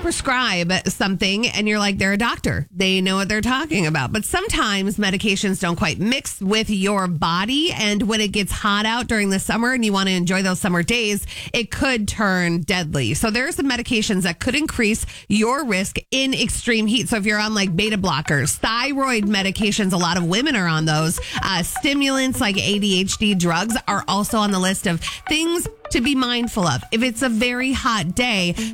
prescribe something and you're like, they're a doctor. They know what they're talking about. But sometimes medications don't quite mix with your body. And when it gets hot out during the summer and you want to enjoy those summer days, it could turn deadly. So there are some medications that could increase your risk in extreme heat. So if you're on like beta blockers, thyroid medications, a lot of women are on those. Stimulants like ADHD drugs are also on the list of things to be mindful of. If it's a very hot day,